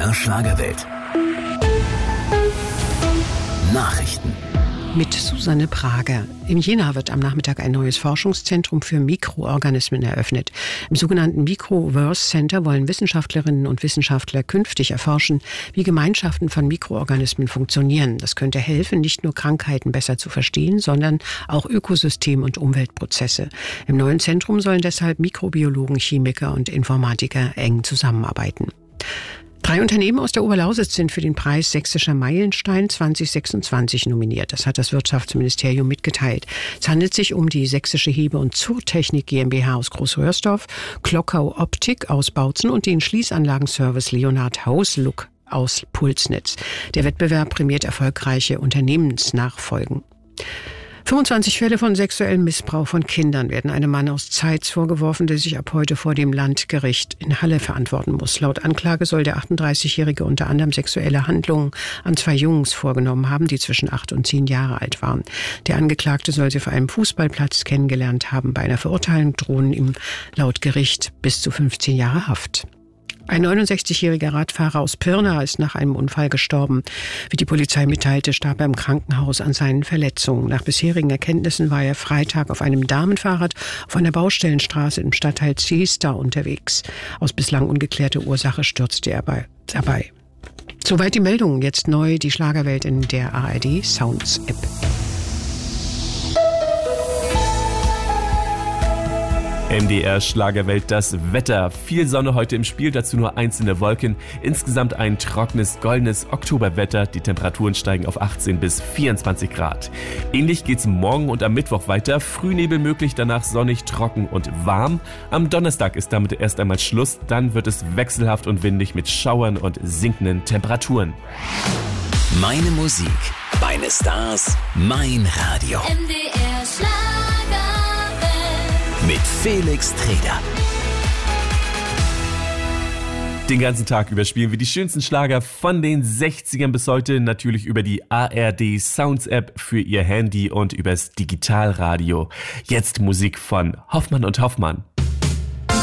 MDR Schlagerwelt. Nachrichten. Mit Susanne Prager. In Jena wird am Nachmittag ein neues Forschungszentrum für Mikroorganismen eröffnet. Im sogenannten Microverse Center wollen Wissenschaftlerinnen und Wissenschaftler künftig erforschen, wie Gemeinschaften von Mikroorganismen funktionieren. Das könnte helfen, nicht nur Krankheiten besser zu verstehen, sondern auch Ökosystem- und Umweltprozesse. Im neuen Zentrum sollen deshalb Mikrobiologen, Chemiker und Informatiker eng zusammenarbeiten. 3 Unternehmen aus der Oberlausitz sind für den Preis Sächsischer Meilenstein 2026 nominiert. Das hat das Wirtschaftsministerium mitgeteilt. Es handelt sich um die Sächsische Hebe- und Zurtechnik GmbH aus Großröhrsdorf, Klockau Optik aus Bautzen und den Schließanlagenservice Leonhard Hausluck aus Pulsnitz. Der Wettbewerb prämiert erfolgreiche Unternehmensnachfolgen. 25 Fälle von sexuellem Missbrauch von Kindern werden einem Mann aus Zeitz vorgeworfen, der sich ab heute vor dem Landgericht in Halle verantworten muss. Laut Anklage soll der 38-Jährige unter anderem sexuelle Handlungen an 2 Jungs vorgenommen haben, die zwischen 8 und 10 Jahre alt waren. Der Angeklagte soll sie auf einem Fußballplatz kennengelernt haben. Bei einer Verurteilung drohen ihm laut Gericht bis zu 15 Jahre Haft. Ein 69-jähriger Radfahrer aus Pirna ist nach einem Unfall gestorben. Wie die Polizei mitteilte, starb er im Krankenhaus an seinen Verletzungen. Nach bisherigen Erkenntnissen war er Freitag auf einem Damenfahrrad auf einer Baustellenstraße im Stadtteil Zeester unterwegs. Aus bislang ungeklärter Ursache stürzte er dabei. Soweit die Meldungen. Jetzt neu die Schlagerwelt in der ARD Sounds App. MDR Schlagerwelt, das Wetter. Viel Sonne heute im Spiel, dazu nur einzelne Wolken. Insgesamt ein trockenes, goldenes Oktoberwetter. Die Temperaturen steigen auf 18 bis 24 Grad. Ähnlich geht's morgen und am Mittwoch weiter. Frühnebel möglich, danach sonnig, trocken und warm. Am Donnerstag ist damit erst einmal Schluss. Dann wird es wechselhaft und windig mit Schauern und sinkenden Temperaturen. Meine Musik, meine Stars, mein Radio. MDR Schlagerwelt. Mit Felix Treder. Den ganzen Tag über spielen wir die schönsten Schlager von den 60ern bis heute. Natürlich über die ARD Sounds App für Ihr Handy und übers Digitalradio. Jetzt Musik von Hoffmann und Hoffmann.